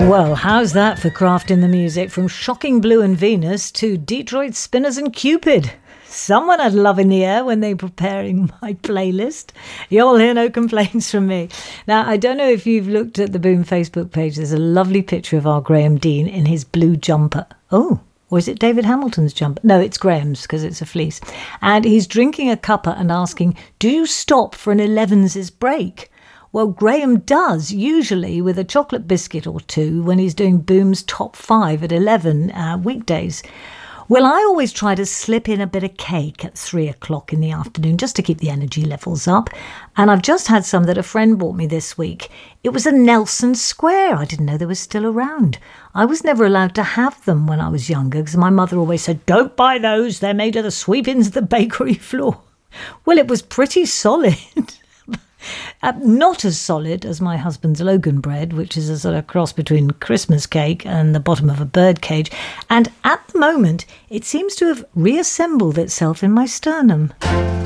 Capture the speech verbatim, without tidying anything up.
Well, how's that for crafting the music? From Shocking Blue and Venus to Detroit Spinners and Cupid. Someone had love in the air when they were preparing my playlist. You'll hear no complaints from me. Now, I don't know if you've looked at the Boom Facebook page. There's a lovely picture of our Graham Dean in his blue jumper. Oh, or is it David Hamilton's jumper? No, it's Graham's because it's a fleece. And he's drinking a cuppa and asking, do you stop for an elevenses break? Well, Graham does, usually with a chocolate biscuit or two when he's doing Boom's Top five at eleven uh, weekdays. Well, I always try to slip in a bit of cake at three o'clock in the afternoon just to keep the energy levels up. And I've just had some that a friend bought me this week. It was a Nelson Square. I didn't know they were still around. I was never allowed to have them when I was younger because my mother always said, don't buy those. They're made of the sweepings of the bakery floor. Well, it was pretty solid. Uh, not as solid as my husband's Logan bread, which is a sort of cross between Christmas cake and the bottom of a bird cage. And at the moment, it seems to have reassembled itself in my sternum.